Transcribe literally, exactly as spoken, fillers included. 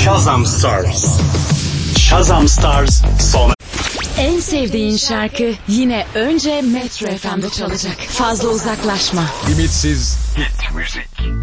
Shazam Stars. Shazam Stars sona. En sevdiğin şarkı yine önce Metro F M'de çalacak. Fazla uzaklaşma. Limitsiz hit müzik.